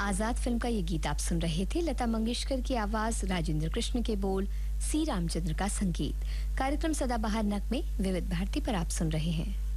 आजाद film का ये गीत आप सुन रहे थे। लता मंगेशकर की आवाज, राजेंद्र कृष्ण के बोल, सी रामचंद्र का संगीत। कार्यक्रम सदाबहार नग में विविध भारती पर आप सुन रहे हैं।